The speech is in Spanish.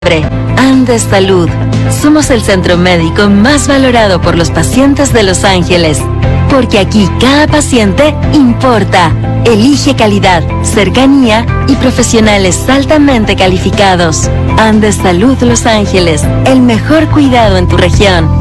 Andes Salud. Somos el centro médico más valorado por los pacientes de Los Ángeles. Porque aquí cada paciente importa. Elige calidad, cercanía y profesionales altamente calificados. Andes Salud Los Ángeles. El mejor cuidado en tu región.